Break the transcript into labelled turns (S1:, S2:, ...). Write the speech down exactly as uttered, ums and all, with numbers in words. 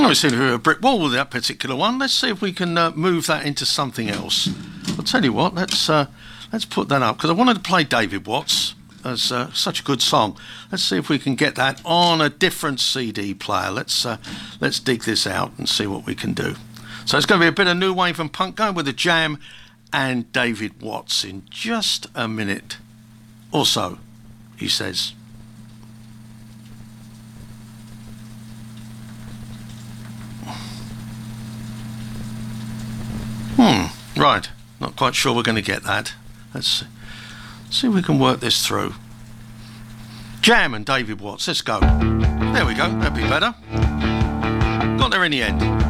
S1: Well, we seem to hit a brick wall with that particular one. Let's see if we can uh, move that into something else. I'll tell you what, let's uh, let's put that up, because I wanted to play David Watts as uh, such a good song. Let's see if we can get that on a different C D player. Let's uh, let's dig this out and see what we can do. So it's going to be a bit of new wave and punk going with the Jam and David Watts in just a minute or so, he says. Hmm, right. Not quite sure we're going to get that. Let's see. See if we can work this through. Jam and David Watts, let's go. There we go, that'd be better. Got there in the end.